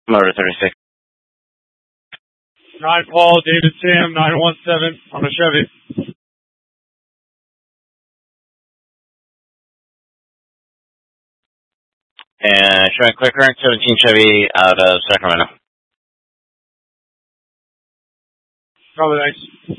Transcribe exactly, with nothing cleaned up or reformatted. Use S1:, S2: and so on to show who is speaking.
S1: Motor thirty-six.
S2: nine Paul, David Sam, nine one seven on a Chevy.
S1: And showing quick current, seventeen Chevy out of Sacramento.
S2: Probably nice.